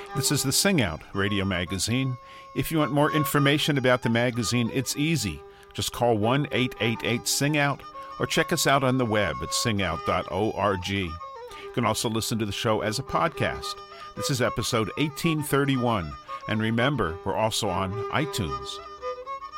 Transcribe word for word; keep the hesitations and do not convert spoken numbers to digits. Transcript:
This is the Sing Out radio magazine. If you want more information about the magazine, it's easy. Just call one eight eight eight sing out or check us out on the web at sing out dot org. You can also listen to the show as a podcast. This is episode eighteen thirty-one. And remember, we're also on iTunes.